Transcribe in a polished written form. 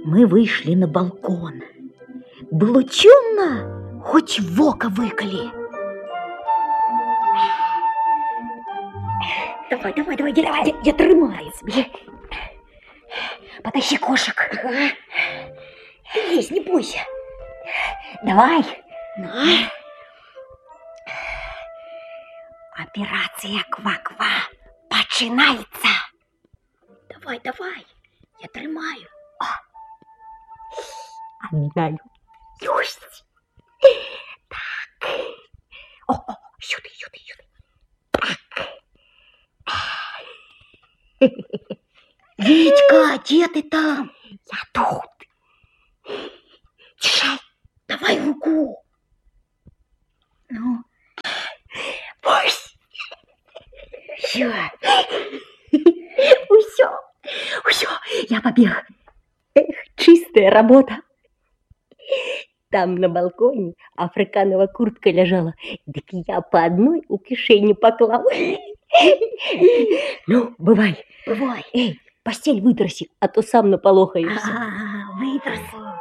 Мы вышли на балкон. Было темно, хоть в око выколи. Давай, я тримаю себе. Потащи кошек. Ага. Ты лезь, не бойся. Давай. На. Операция Ква-Ква починается. Давай, я тримаю. Отдаю. Юсть. Так. О, сюда. Так. Витька, где ты там? Я тут. Тише. Давай руку. Ну. Пусть. Все. Усё, я побег. Эх, чистая работа. Там на балконе африканова куртка лежала, так я по одной у кишени поклал. Ну, бывай. Эй, постель вытроси, а то сам наполохаешься. Вытросу.